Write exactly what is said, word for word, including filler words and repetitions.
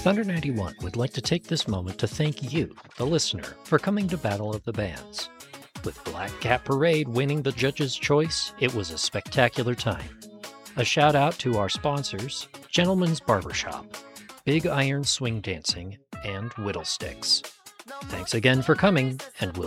Thunder ninety-one would like to take this moment to thank you, the listener, for coming to Battle of the Bands. With Black Cat Parade winning the judge's choice, it was a spectacular time. A shout out to our sponsors, Gentleman's Barbershop, Big Iron Swing Dancing, and Whittlesticks. Thanks again for coming, and we'll